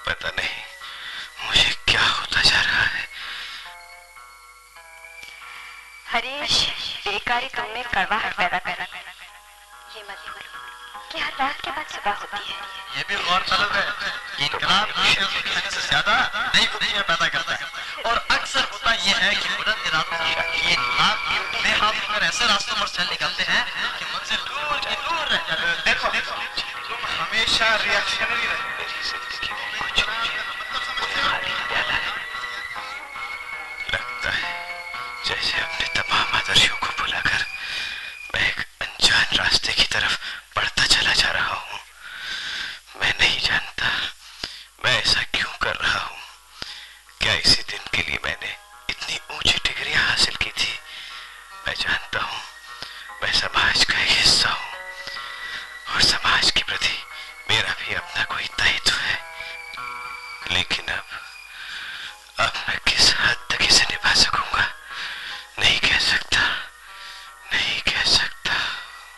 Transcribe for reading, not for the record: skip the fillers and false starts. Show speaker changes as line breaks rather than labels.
पता नहीं मुझे क्या होता जा रहा है।
हरीश, बेकारी तुम में कड़वाहट पैदा कर रहा है। ये मत भूलो कि हर रात के बाद सुबह होती है।
ये भी गौरतलब है कि इनकलाब से ज्यादा नई खुशियां पैदा करता है, और अक्सर होता यह है कि बुलंद इरादों ये इनकलाब बेहाल होकर ऐसे रास्तों पर चल निकलते हैं कि मंजिल दूर की दूर रह जाती है। देखो तुम हमेशा रिएक्शनरी रहते
लगता है जैसे अपने तमाम आदर्शों को भुलाकर मैं एक अनजान रास्ते की तरफ बढ़ता चला जा रहा हूँ। मैं नहीं जानता मैं ऐसा क्यों कर रहा हूँ। क्या इसी दिन के लिए मैंने इतनी ऊंची डिग्रियां हासिल की थी? मैं जानता हूँ मैं समाज का एक हिस्सा हूँ और समाज के प्रति मेरा भी अपना कोई दायित्व है, लेकिन अब